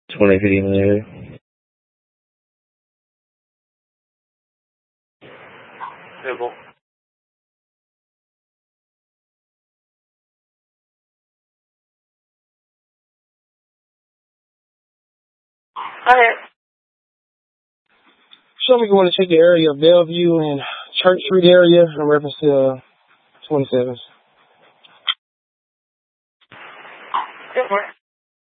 2050 in the area. Simple. Alright. Show me you want to check the area of Bellevue and Church Street area in reference to 27. Good morning.